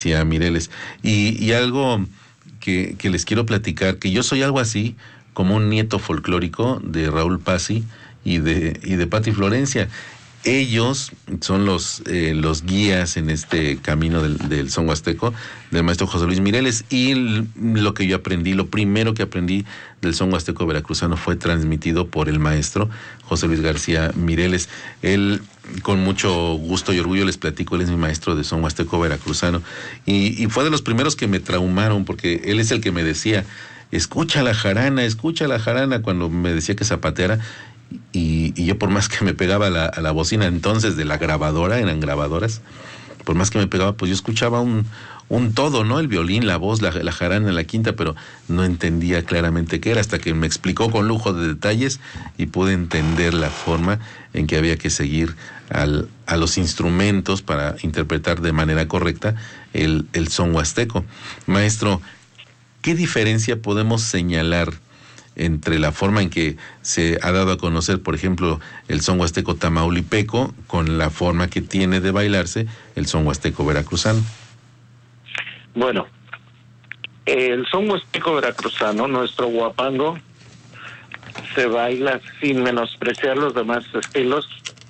Mireles. Y algo que les quiero platicar, que yo soy algo así, como un nieto folclórico de Raúl Pazzi y de Patti Florencia. Ellos son los guías en este camino del son huasteco del maestro José Luis Mireles, y lo que yo aprendí, lo primero que aprendí del son huasteco veracruzano fue transmitido por el maestro José Luis García Mireles. Él, con mucho gusto y orgullo les platico, él es mi maestro de son huasteco veracruzano, y fue de los primeros que me traumaron, porque él es el que me decía: escucha la jarana, cuando me decía que zapateara. Y yo, por más que me pegaba a la bocina entonces de la grabadora, eran grabadoras, por más que me pegaba, pues yo escuchaba un todo, ¿no? El violín, la voz, la jarana, la quinta, pero no entendía claramente qué era, hasta que me explicó con lujo de detalles y pude entender la forma en que había que seguir a los instrumentos para interpretar de manera correcta el son huasteco. Maestro, ¿qué diferencia podemos señalar entre la forma en que se ha dado a conocer, por ejemplo, el son huasteco tamaulipeco, con la forma que tiene de bailarse el son huasteco veracruzano? Bueno, el son huasteco veracruzano, nuestro huapango, se baila sin menospreciar los demás estilos,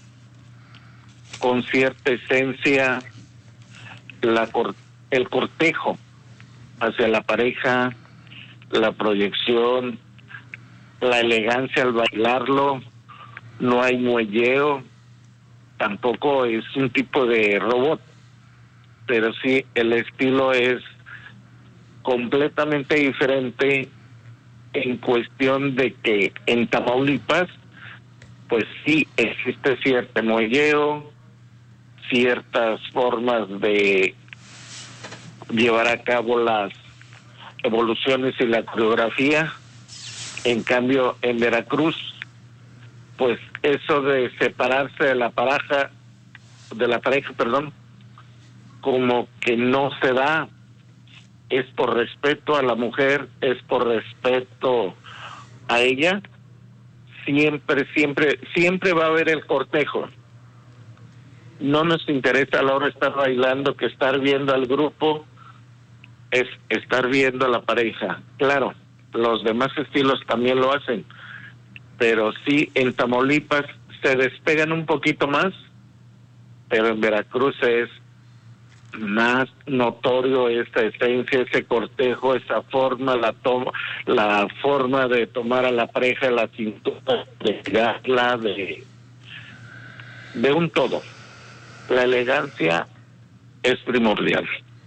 con cierta esencia, el cortejo hacia la pareja, la proyección, la elegancia al bailarlo, no hay muelleo, tampoco es un tipo de robot, pero sí el estilo es completamente diferente, en cuestión de que en Tamaulipas pues sí existe cierto muelleo, ciertas formas de llevar a cabo las evoluciones y la coreografía. En cambio, en Veracruz, pues eso de separarse de la pareja, como que no se da. Es por respeto a la mujer, es por respeto a ella. Siempre va a haber el cortejo. No nos interesa a la hora de estar bailando que estar viendo al grupo, es estar viendo a la pareja. Claro, los demás estilos también lo hacen, pero sí en Tamaulipas se despegan un poquito más, pero en Veracruz es más notorio esa esencia, ese cortejo, esa forma, la forma de tomar a la pareja de la cintura, de tirarla, de un todo. La elegancia es primordial.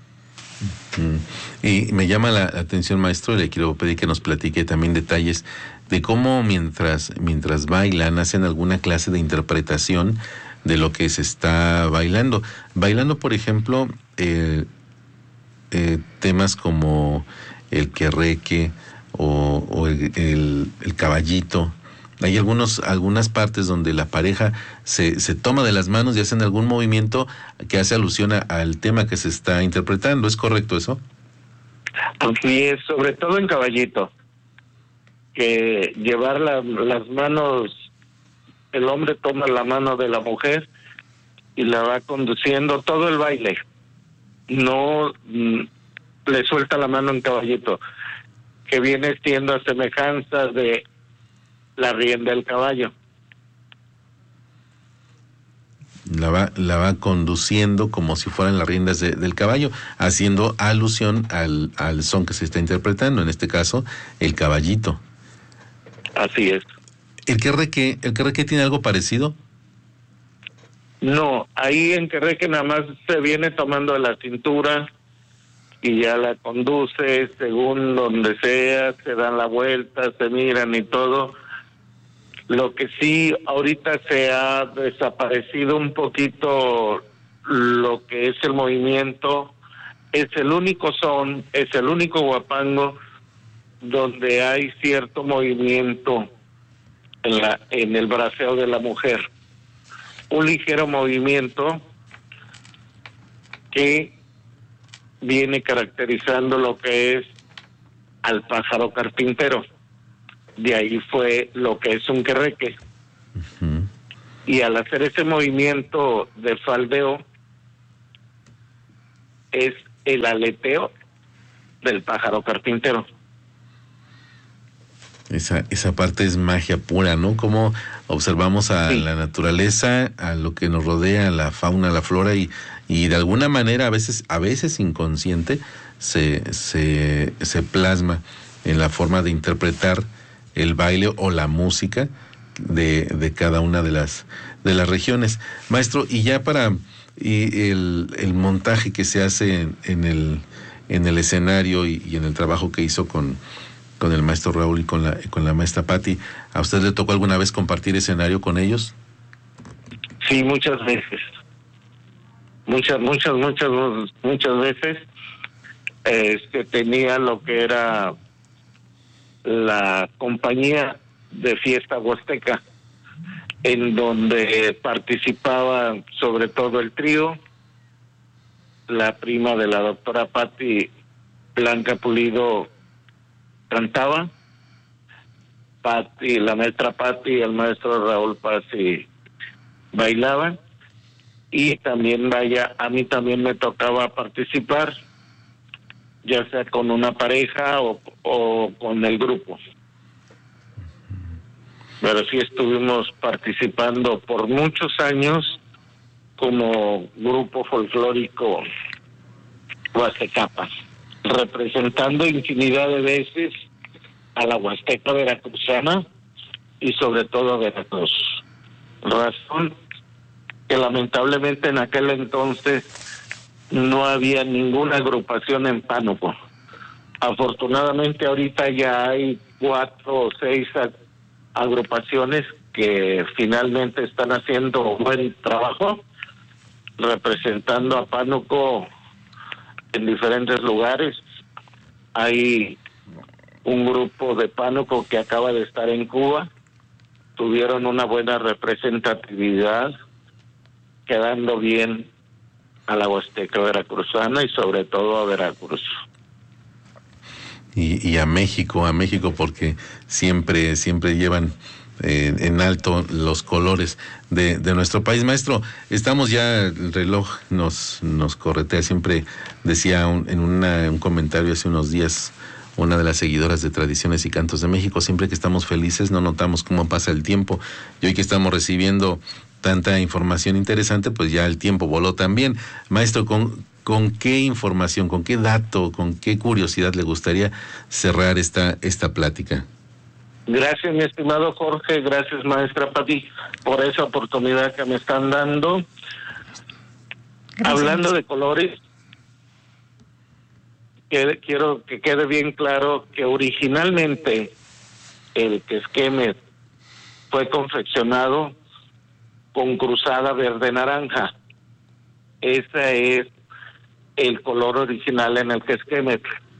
Y me llama la atención, maestro, y le quiero pedir que nos platique también detalles de cómo mientras bailan, hacen alguna clase de interpretación de lo que se está bailando. Bailando, por ejemplo, temas como el querreque o el caballito. Hay algunas partes donde la pareja se toma de las manos y hacen algún movimiento que hace alusión al tema que se está interpretando. ¿Es correcto eso? Así es, sobre todo en caballito, que llevar las manos, el hombre toma la mano de la mujer y la va conduciendo todo el baile. No le suelta la mano en caballito, que viene siendo a semejanza de la rienda del caballo. La va conduciendo como si fueran las riendas del caballo, haciendo alusión al son que se está interpretando, en este caso, el caballito. Así es. ¿El querreque tiene algo parecido? No, ahí en querreque nada más se viene tomando de la cintura y ya la conduce según donde sea, se dan la vuelta, se miran y todo. Lo que sí ahorita se ha desaparecido un poquito lo que es el movimiento, es el único son, es el único huapango donde hay cierto movimiento en el braceo de la mujer. Un ligero movimiento que viene caracterizando lo que es al pájaro carpintero. De ahí fue lo que es un querreque. Uh-huh. Y al hacer ese movimiento de faldeo, es el aleteo del pájaro carpintero. Esa parte es magia pura, ¿no? Como observamos a Sí. la naturaleza, a lo que nos rodea, a la fauna, a la flora, y de alguna manera, a veces inconsciente, se plasma en la forma de interpretar el baile o la música de cada una de las regiones. Maestro, y ya el montaje que se hace en el escenario y en el trabajo que hizo con el maestro Raúl y con la maestra Patti, ¿a usted le tocó alguna vez compartir escenario con ellos? Sí, muchas veces. Muchas veces. Tenía lo que era la compañía de fiesta huasteca, en donde participaba sobre todo el trío, la prima de la doctora Patti, Blanca Pulido, cantaba, Patti, la maestra Patti y el maestro Raúl Pazzi bailaban, y también a mí también me tocaba participar, ya sea con una pareja o con el grupo. Pero sí estuvimos participando por muchos años como grupo folclórico Huastecapa, representando infinidad de veces a la Huasteca veracruzana y sobre todo a Veracruz. Razón que lamentablemente en aquel entonces no había ninguna agrupación en Pánuco. Afortunadamente ahorita ya hay 4 o 6 agrupaciones que finalmente están haciendo buen trabajo, representando a Pánuco en diferentes lugares. Hay un grupo de Pánuco que acaba de estar en Cuba, tuvieron una buena representatividad, quedando bien a la Huasteca veracruzana y sobre todo a Veracruz. Y a México, porque siempre llevan en alto los colores de nuestro país. Maestro, estamos ya, el reloj nos corretea. Siempre decía en un comentario hace unos días una de las seguidoras de Tradiciones y Cantos de México: siempre que estamos felices no notamos cómo pasa el tiempo, y hoy que estamos recibiendo tanta información interesante, pues ya el tiempo voló también. Maestro, ¿con qué información, con qué dato, con qué curiosidad le gustaría cerrar esta plática? Gracias, mi estimado Jorge, gracias, maestra Patti, por esa oportunidad que me están dando. Gracias. Hablando de colores, quiero que quede bien claro que originalmente el Quesquemé fue confeccionado con cruzada verde-naranja. Ese es el color original en el Quesquemé.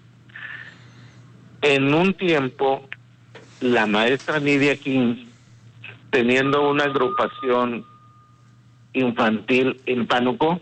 En un tiempo, la maestra Nidia King, teniendo una agrupación infantil en Pánuco,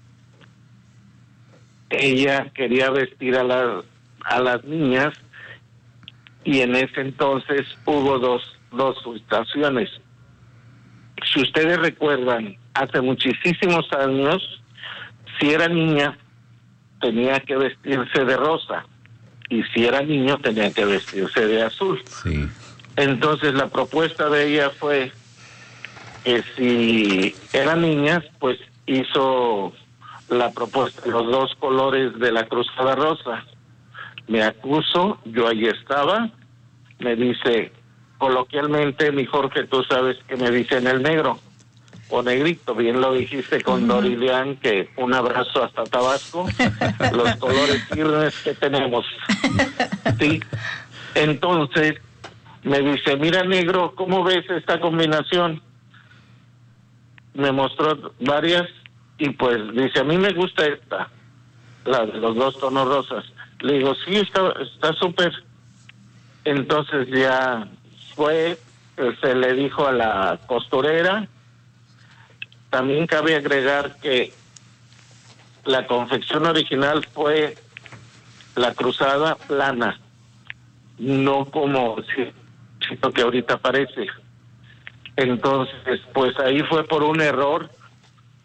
ella quería vestir a las niñas, y en ese entonces hubo dos situaciones. Si ustedes recuerdan, hace muchísimos años, si era niña, tenía que vestirse de rosa, y si era niño, tenía que vestirse de azul. Sí. Entonces la propuesta de ella fue que si eran niñas, pues hizo la propuesta de los 2 colores de la cruzada rosa. Me acuso, yo ahí estaba, me dice, coloquialmente, mi Jorge, tú sabes que me dicen el negro o negrito, bien lo dijiste con Dorilian, que un abrazo hasta Tabasco, los colores firmes que tenemos. Sí, entonces me dice, mira, negro, ¿cómo ves esta combinación? Me mostró varias y pues dice, a mí me gusta esta, la de los 2 tonos rosas. Le digo, sí, está súper. Entonces ya fue, se le dijo a la costurera. También cabe agregar que la confección original fue la cruzada plana, no como siento que ahorita parece. Entonces, pues ahí fue por un error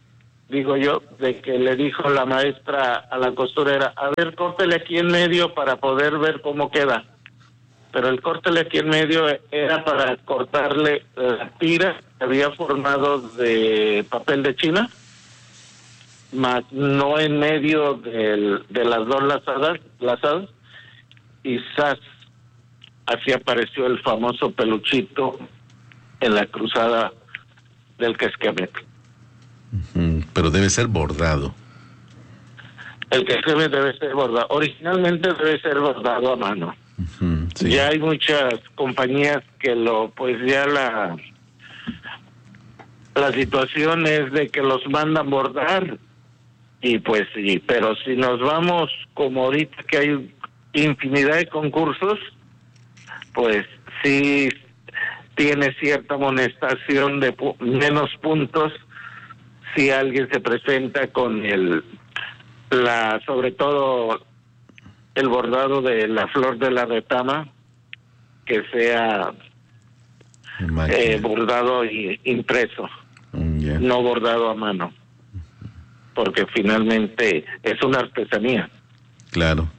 digo yo, de que le dijo la maestra a la costurera, a ver, córtele aquí en medio para poder ver cómo queda. Pero el córtele aquí en medio era para cortarle la tira que había formado de papel de China, más no en medio de las dos lazadas, y ¡zas! Así apareció el famoso peluchito en la cruzada del cascabel. Pero debe ser bordado. El cascabel debe ser bordado. Originalmente debe ser bordado a mano. Sí. Ya hay muchas compañías que la situación es de que los mandan bordar, y pues sí, pero si nos vamos como ahorita que hay infinidad de concursos, pues sí tiene cierta amonestación de menos puntos si alguien se presenta con sobre todo el bordado de la flor de la retama, que sea bordado y impreso, no bordado a mano, porque finalmente es una artesanía. Claro.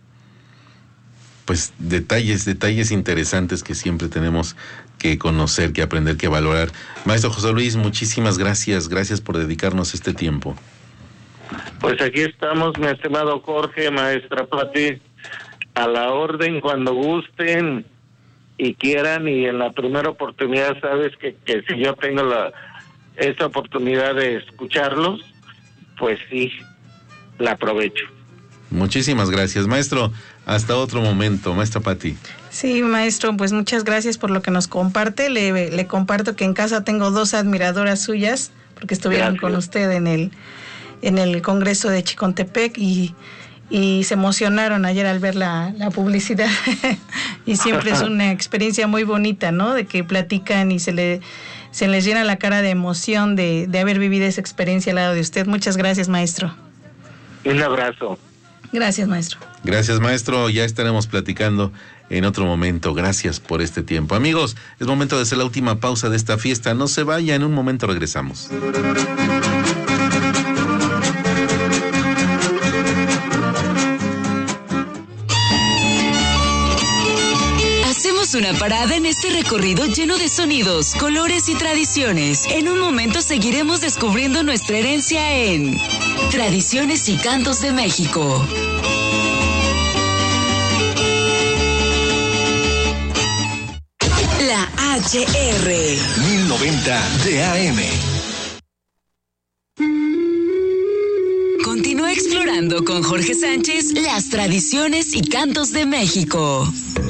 Pues detalles interesantes que siempre tenemos que conocer, que aprender, que valorar. Maestro José Luis, muchísimas gracias por dedicarnos este tiempo. Pues aquí estamos, mi estimado Jorge, maestra Pati, a la orden cuando gusten y quieran, y en la primera oportunidad, sabes que si yo tengo esa oportunidad de escucharlos, pues sí, la aprovecho. Muchísimas gracias, maestro. Hasta otro momento, maestra Pati. Sí, maestro, pues muchas gracias por lo que nos comparte. Le comparto que en casa tengo 2 admiradoras suyas, porque estuvieron con usted en el Congreso de Chicontepec y se emocionaron ayer al ver la publicidad. Y siempre es una experiencia muy bonita, ¿no? De que platican y se les llena la cara de emoción de haber vivido esa experiencia al lado de usted. Muchas gracias, maestro. Un abrazo. Gracias, maestro. Gracias, maestro. Ya estaremos platicando en otro momento. Gracias por este tiempo. Amigos, es momento de hacer la última pausa de esta fiesta. No se vaya, en un momento regresamos. Hacemos una parada en este recorrido lleno de sonidos, colores y tradiciones. En un momento seguiremos descubriendo nuestra herencia en Tradiciones y Cantos de México. La HR 1090 de AM. Continúa explorando con Jorge Sánchez las tradiciones y cantos de México.